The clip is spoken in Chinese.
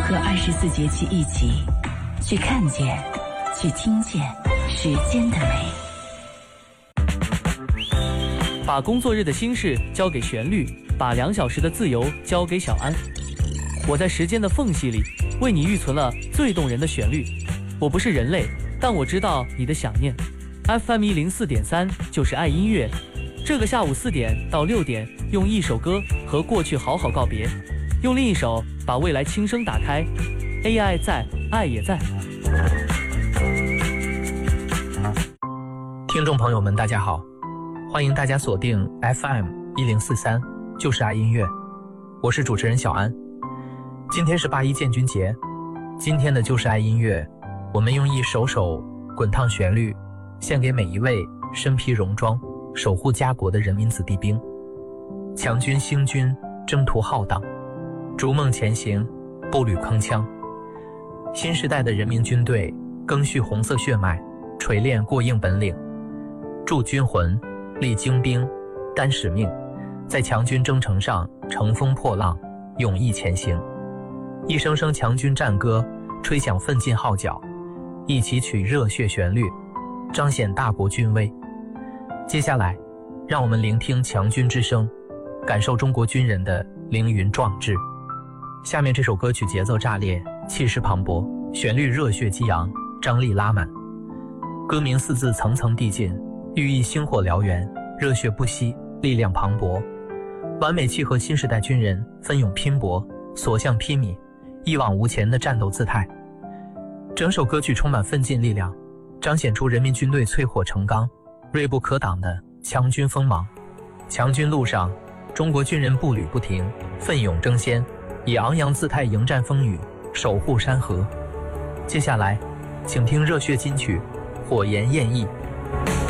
和24节气一起去看见，去听见时间的美。 把工作日的心事交给旋律，把2小时的自由交给小安。我在时间的缝隙里为你预存了最动人的旋律。我不是人类，但我知道你的想念。FM 104.3就是爱音乐。这个下午4点到6点，用一首歌和过去好好告别，用另一首把未来轻声打开。AI 在，爱也在。 听众朋友们，大家好，欢迎大家锁定 FM 1043，就是爱音乐。我是主持人小安。今天是8·1建军节，今天的就是爱音乐，我们用一首首滚烫旋律，献给每一位身披戎装守护家国的人民子弟兵。强军兴军，征途浩荡，逐梦前行，步履铿锵。新时代的人民军队赓续红色血脉，锤炼过硬本领，铸军魂，立精兵，担使命，在强军征程上乘风破浪，勇毅前行。一声声强军战歌吹响奋进号角，一起曲热血旋律，彰显大国军威。接下来让我们聆听强军之声，感受中国军人的凌云壮志。下面这首歌曲节奏炸裂，气势磅礴，旋律热血激昂，张力拉满。歌名4字层层递进，寓意星火燎原，热血不息，力量磅礴，完美契合新时代军人奋勇拼搏，所向披靡，一往无前的战斗姿态。整首歌曲充满奋进力量，彰显出人民军队淬火成钢，锐不可挡的强军锋芒。强军路上，中国军人步履不停，奋勇争先，以昂扬姿态迎战风雨，守护山河。接下来请听热血金曲《火焰焰翼》。